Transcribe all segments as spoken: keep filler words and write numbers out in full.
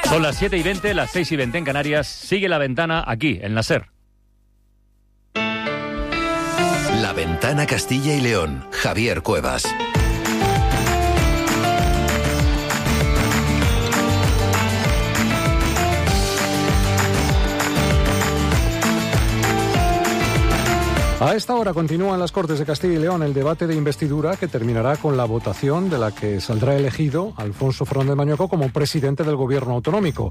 Son las siete y veinte, las seis y veinte en Canarias. Sigue La Ventana aquí, en la SER. La Ventana Castilla y León. Javier Cuevas. A esta hora continúa en las Cortes de Castilla y León el debate de investidura que terminará con la votación de la que saldrá elegido Alfonso Fernández Mañueco como presidente del Gobierno autonómico.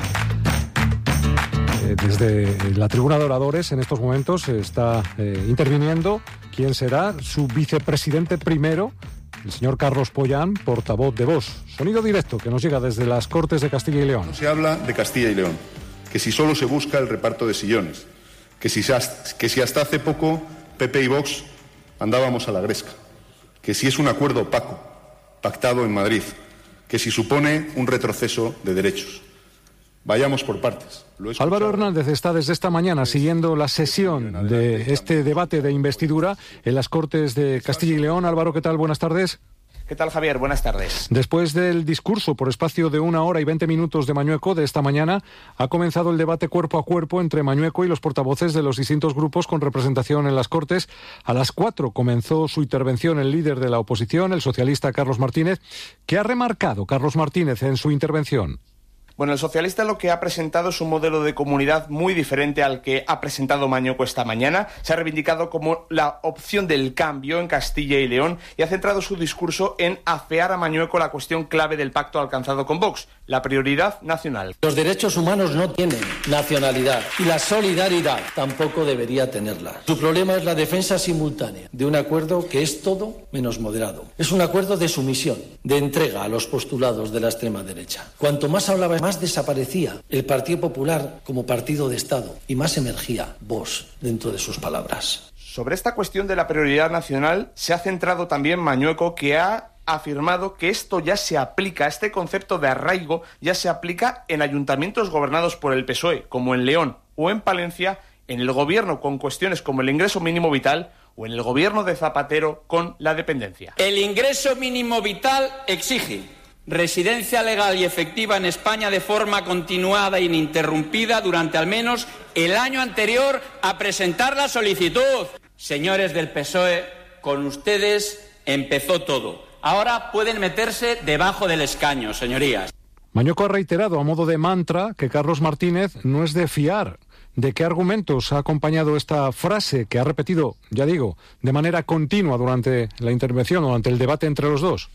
Eh, desde la tribuna de oradores en estos momentos está eh, interviniendo quien será su vicepresidente primero, el señor Carlos Pollán, portavoz de Vox. Sonido directo que nos llega desde las Cortes de Castilla y León. Se habla de Castilla y León, que si solo se busca el reparto de sillones, que si, que si hasta hace poco P P y Vox andábamos a la gresca, que si es un acuerdo opaco, pactado en Madrid, que si supone un retroceso de derechos. Vayamos por partes. Álvaro Hernández está desde esta mañana siguiendo la sesión de este debate de investidura en las Cortes de Castilla y León. Álvaro, ¿qué tal? Buenas tardes. ¿Qué tal, Javier? Buenas tardes. Después del discurso por espacio de una hora y veinte minutos de Mañueco de esta mañana, ha comenzado el debate cuerpo a cuerpo entre Mañueco y los portavoces de los distintos grupos con representación en las Cortes. A las cuatro comenzó su intervención el líder de la oposición, el socialista Carlos Martínez. ¿Qué ha remarcado Carlos Martínez en su intervención? Bueno, el socialista lo que ha presentado es un modelo de comunidad muy diferente al que ha presentado Mañueco esta mañana. Se ha reivindicado como la opción del cambio en Castilla y León y ha centrado su discurso en afear a Mañueco la cuestión clave del pacto alcanzado con Vox, la prioridad nacional. Los derechos humanos no tienen nacionalidad y la solidaridad tampoco debería tenerla. Su problema es la defensa simultánea de un acuerdo que es todo menos moderado. Es un acuerdo de sumisión, de entrega a los postulados de la extrema derecha. Cuanto más hablaba, más desaparecía el Partido Popular como partido de Estado y más emergía Vox dentro de sus palabras. Sobre esta cuestión de la prioridad nacional se ha centrado también Mañueco, que ha afirmado que esto ya se aplica, este concepto de arraigo ya se aplica en ayuntamientos gobernados por el P S O E, como en León o en Palencia, en el gobierno con cuestiones como el ingreso mínimo vital o en el gobierno de Zapatero con la dependencia. El ingreso mínimo vital exige residencia legal y efectiva en España de forma continuada e ininterrumpida durante al menos el año anterior a presentar la solicitud. Señores del P S O E, con ustedes empezó todo. Ahora pueden meterse debajo del escaño, señorías. Mañueco ha reiterado a modo de mantra que Carlos Martínez no es de fiar. ¿De qué argumentos ha acompañado esta frase que ha repetido, ya digo, de manera continua durante la intervención, durante el debate entre los dos?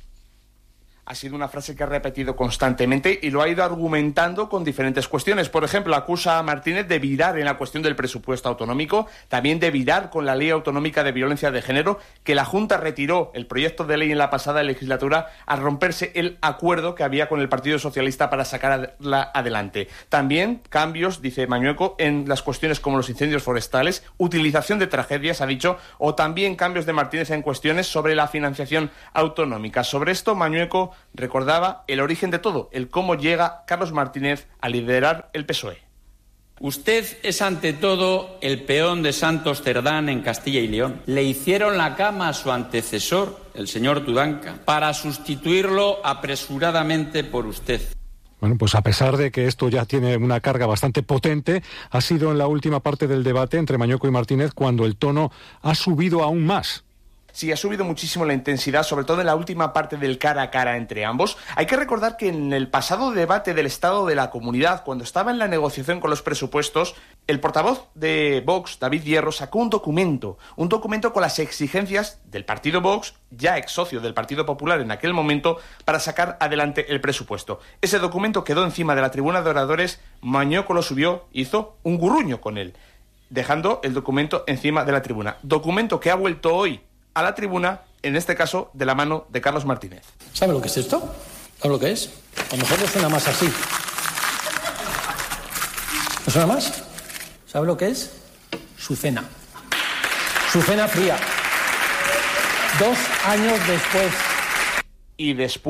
Ha sido una frase que ha repetido constantemente y lo ha ido argumentando con diferentes cuestiones. Por ejemplo, acusa a Martínez de virar en la cuestión del presupuesto autonómico, también de virar con la Ley Autonómica de Violencia de Género, que la Junta retiró el proyecto de ley en la pasada legislatura al romperse el acuerdo que había con el Partido Socialista para sacarla adelante. También cambios, dice Mañueco, en las cuestiones como los incendios forestales, utilización de tragedias, ha dicho, o también cambios de Martínez en cuestiones sobre la financiación autonómica. Sobre esto, Mañueco recordaba el origen de todo, el cómo llega Carlos Martínez a liderar el P S O E. Usted es ante todo el peón de Santos Cerdán en Castilla y León. Le hicieron la cama a su antecesor, el señor Tudanca, para sustituirlo apresuradamente por usted. Bueno, pues a pesar de que esto ya tiene una carga bastante potente, ha sido en la última parte del debate entre Mañueco y Martínez cuando el tono ha subido aún más. Sí, ha subido muchísimo la intensidad, sobre todo en la última parte del cara a cara entre ambos. Hay que recordar que en el pasado debate del Estado de la Comunidad, cuando estaba en la negociación con los presupuestos, el portavoz de Vox, David Hierro, sacó un documento, un documento con las exigencias del partido Vox, ya ex socio del Partido Popular en aquel momento, para sacar adelante el presupuesto. Ese documento quedó encima de la tribuna de oradores, Mañueco lo subió, hizo un gurruño con él, dejando el documento encima de la tribuna. Documento que ha vuelto hoy a la tribuna, en este caso, de la mano de Carlos Martínez. ¿Sabe lo que es esto? ¿Sabe lo que es? A lo mejor no suena más así. ¿No suena más? ¿Sabe lo que es? Su cena. Su cena fría. Dos años después. Y después,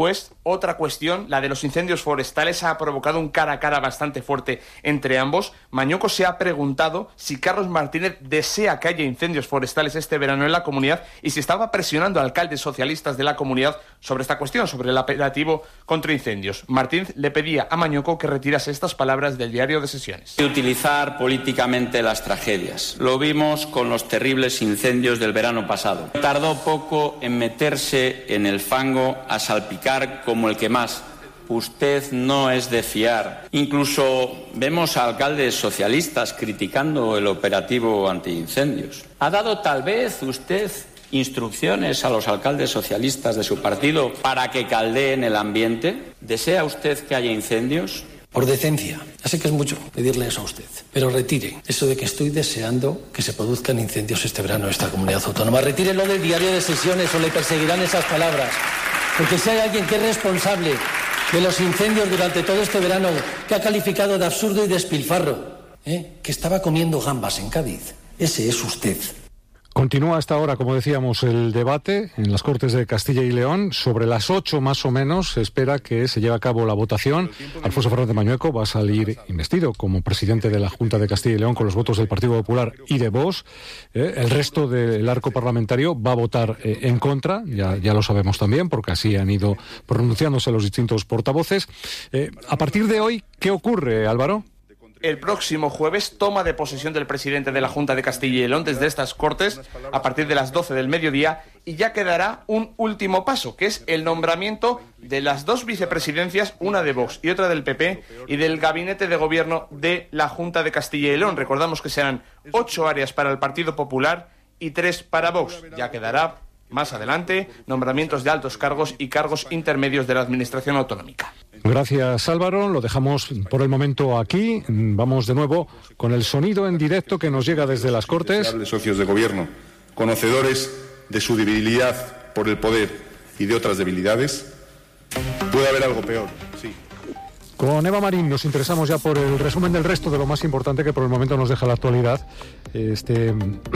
Otra cuestión, la de los incendios forestales, ha provocado un cara a cara bastante fuerte entre ambos. Mañueco se ha preguntado si Carlos Martínez desea que haya incendios forestales este verano en la comunidad y si estaba presionando a alcaldes socialistas de la comunidad sobre esta cuestión, sobre el operativo contra incendios. Martínez le pedía a Mañueco que retirase estas palabras del diario de sesiones. De utilizar políticamente las tragedias. Lo vimos con los terribles incendios del verano pasado. Tardó poco en meterse en el fango a salpicar como el que más. Usted no es de fiar. Incluso vemos a alcaldes socialistas criticando el operativo antiincendios. ¿Ha dado tal vez usted instrucciones a los alcaldes socialistas de su partido para que caldeen el ambiente? ¿Desea usted que haya incendios? Por decencia, ya sé que es mucho pedirle eso a usted, pero retire eso de que estoy deseando que se produzcan incendios este verano en esta comunidad autónoma. Retírelo del diario de sesiones o le perseguirán esas palabras. Porque si hay alguien que es responsable de los incendios durante todo este verano, que ha calificado de absurdo y despilfarro, ¿eh? que estaba comiendo gambas en Cádiz, ese es usted. Continúa hasta ahora, como decíamos, el debate en las Cortes de Castilla y León. Sobre las ocho más o menos se espera que se lleve a cabo la votación. Alfonso Fernández Mañueco va a salir investido como presidente de la Junta de Castilla y León con los votos del Partido Popular y de Vox. Eh, el resto del arco parlamentario va a votar eh, en contra, ya, ya lo sabemos también, porque así han ido pronunciándose los distintos portavoces. Eh, a partir de hoy, ¿qué ocurre, Álvaro? El próximo jueves, toma de posesión del presidente de la Junta de Castilla y León desde estas Cortes a partir de las doce del mediodía, y ya quedará un último paso, que es el nombramiento de las dos vicepresidencias, una de Vox y otra del P P, y del gabinete de gobierno de la Junta de Castilla y León. Recordamos que serán ocho áreas para el Partido Popular y tres para Vox. Ya quedará más adelante nombramientos de altos cargos y cargos intermedios de la Administración autonómica. Gracias, Álvaro. Lo dejamos por el momento aquí. Vamos de nuevo con el sonido en directo que nos llega desde las Cortes. Socios de gobierno, conocedores de su debilidad por el poder y de otras debilidades. Puede haber algo peor, sí. Con Eva Marín nos interesamos ya por el resumen del resto de lo más importante que por el momento nos deja la actualidad. Este...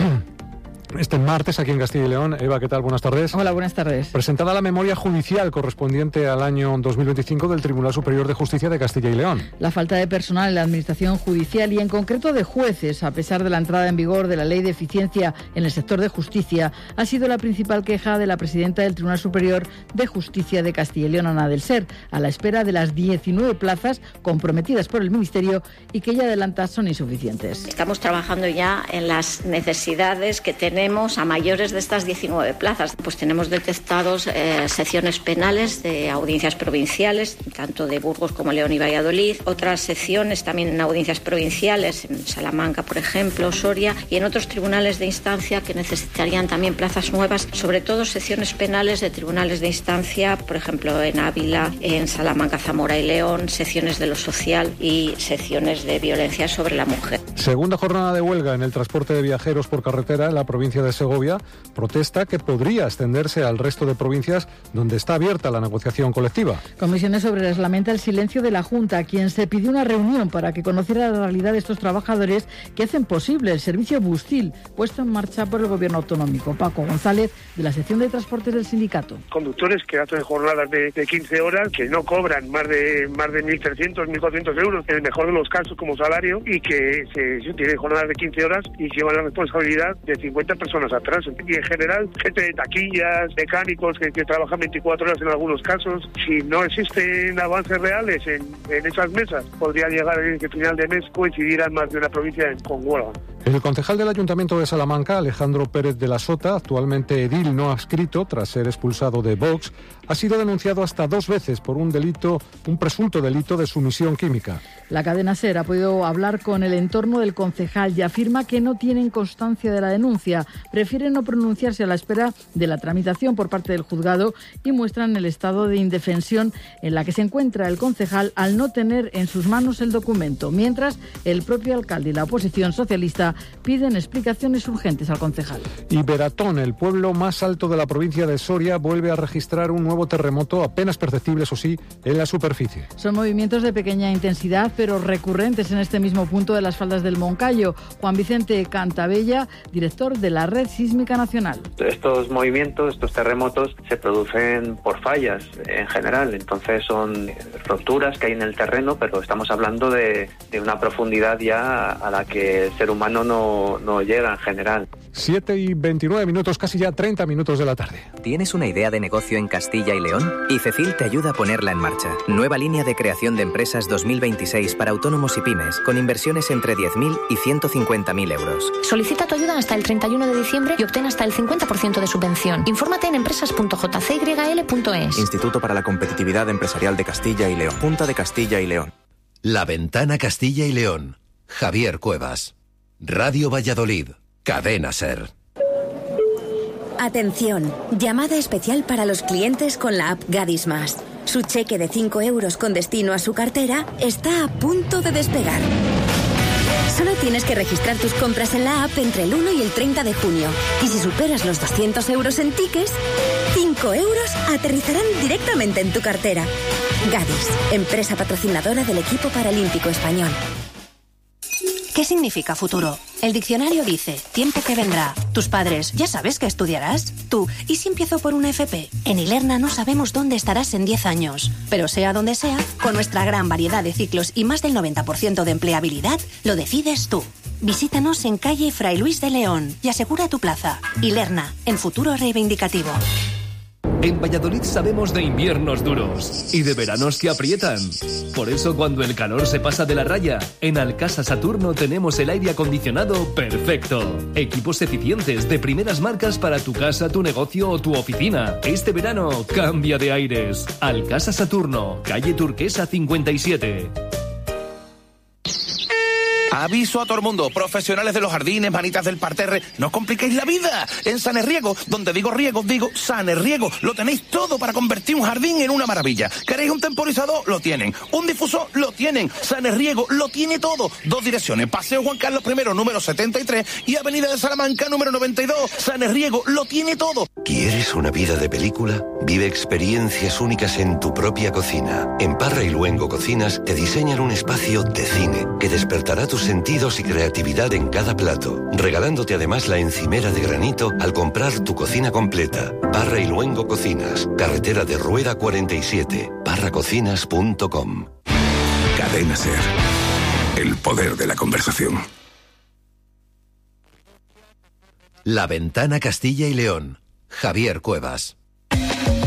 Este martes aquí en Castilla y León. Eva, ¿qué tal? Buenas tardes. Hola, buenas tardes. Presentada la memoria judicial correspondiente al año dos mil veinticinco del Tribunal Superior de Justicia de Castilla y León. La falta de personal en la Administración judicial y en concreto de jueces, a pesar de la entrada en vigor de la Ley de Eficiencia en el sector de justicia, ha sido la principal queja de la presidenta del Tribunal Superior de Justicia de Castilla y León, Ana del Ser, a la espera de las diecinueve plazas comprometidas por el Ministerio y que ella adelanta son insuficientes. Estamos trabajando ya en las necesidades que tenemos a mayores de estas diecinueve plazas. Pues tenemos detectados eh, secciones penales de audiencias provinciales, tanto de Burgos como León y Valladolid, otras secciones también en audiencias provinciales, en Salamanca, por ejemplo, Soria, y en otros tribunales de instancia que necesitarían también plazas nuevas, sobre todo secciones penales de tribunales de instancia, por ejemplo, en Ávila, en Salamanca, Zamora y León, secciones de lo social y secciones de violencia sobre la mujer. Segunda jornada de huelga en el transporte de viajeros por carretera en la provincia de Segovia, protesta que podría extenderse al resto de provincias donde está abierta la negociación colectiva. Comisiones Obreras lamenta el silencio de la Junta, a quien se pidió una reunión para que conociera la realidad de estos trabajadores que hacen posible el servicio Bustil puesto en marcha por el Gobierno autonómico. Paco González, de la sección de transportes del sindicato. Conductores que hacen jornadas de, de quince horas, que no cobran más de más de mil trescientos, mil cuatrocientos euros, en el mejor de los casos como salario, y que se, se tienen jornadas de quince horas y llevan la responsabilidad de cincuenta personas atrás. Y en general, gente de taquillas, mecánicos que, que trabajan veinticuatro horas en algunos casos. Si no existen avances reales en, en esas mesas, podría llegar a que final de mes coincidirán más de una provincia con huelga. El concejal del Ayuntamiento de Salamanca, Alejandro Pérez de la Sota, actualmente edil no adscrito tras ser expulsado de Vox, ha sido denunciado hasta dos veces por un delito, un presunto delito de sumisión química. La cadena SER ha podido hablar con el entorno del concejal y afirma que no tienen constancia de la denuncia. Prefieren no pronunciarse a la espera de la tramitación por parte del juzgado y muestran el estado de indefensión en la que se encuentra el concejal al no tener en sus manos el documento, mientras el propio alcalde y la oposición socialista piden explicaciones urgentes al concejal. Y Beratón, el pueblo más alto de la provincia de Soria, vuelve a registrar un nuevo terremoto apenas perceptible, eso sí, en la superficie. Son movimientos de pequeña intensidad, pero pero recurrentes en este mismo punto de las faldas del Moncayo. Juan Vicente Cantabella, director de la Red Sísmica Nacional. Estos movimientos, estos terremotos, se producen por fallas en general, entonces son rupturas que hay en el terreno, pero estamos hablando de, de una profundidad ya a la que el ser humano no, no llega en general. siete y veintinueve minutos, casi ya treinta minutos de la tarde. ¿Tienes una idea de negocio en Castilla y León? ICECIL te ayuda a ponerla en marcha. Nueva línea de creación de empresas dos mil veintiséis para autónomos y pymes, con inversiones entre diez mil y ciento cincuenta mil euros. Solicita tu ayuda hasta el treinta y uno de diciembre y obtén hasta el cincuenta por ciento de subvención. Infórmate en empresas punto j c y l punto es. Instituto para la Competitividad Empresarial de Castilla y León. Junta de Castilla y León. La Ventana Castilla y León. Javier Cuevas. Radio Valladolid. Cadena SER. Atención, llamada especial para los clientes con la app Gadis Más. Su cheque de cinco euros con destino a su cartera está a punto de despegar. Solo tienes que registrar tus compras en la app entre el uno y el treinta de junio. Y si superas los doscientos euros en tickets, cinco euros aterrizarán directamente en tu cartera. Gadis, empresa patrocinadora del equipo paralímpico español. ¿Qué significa futuro? El diccionario dice, tiempo que vendrá. Tus padres, ¿ya sabes qué estudiarás? Tú, ¿y si empiezo por una F P? En Ilerna no sabemos dónde estarás en diez años. Pero sea donde sea, con nuestra gran variedad de ciclos y más del noventa por ciento de empleabilidad, lo decides tú. Visítanos en calle Fray Luis de León y asegura tu plaza. Ilerna, en futuro reivindicativo. En Valladolid sabemos de inviernos duros y de veranos que aprietan. Por eso cuando el calor se pasa de la raya, en Alcasa Saturno tenemos el aire acondicionado perfecto. Equipos eficientes de primeras marcas para tu casa, tu negocio o tu oficina. Este verano cambia de aires. Alcasa Saturno, calle Turquesa cincuenta y siete. Aviso a todo el mundo, profesionales de los jardines, manitas del parterre, no os compliquéis la vida. En Sanerriego, donde digo riego, digo Sanerriego, lo tenéis todo para convertir un jardín en una maravilla. ¿Queréis un temporizador? Lo tienen. ¿Un difusor? Lo tienen. Sanerriego lo tiene todo. Dos direcciones, Paseo Juan Carlos I, número setenta y tres y Avenida de Salamanca, número noventa y dos. Sanerriego lo tiene todo. ¿Quieres una vida de película? Vive experiencias únicas en tu propia cocina. En Parra y Luengo Cocinas te diseñan un espacio de cine que despertará tus sentidos y creatividad en cada plato, regalándote además la encimera de granito al comprar tu cocina completa. Parra y Luengo Cocinas, carretera de Rueda cuarenta y siete, parra cocinas punto com. Cadena SER, el poder de la conversación. La Ventana Castilla y León. Javier Cuevas.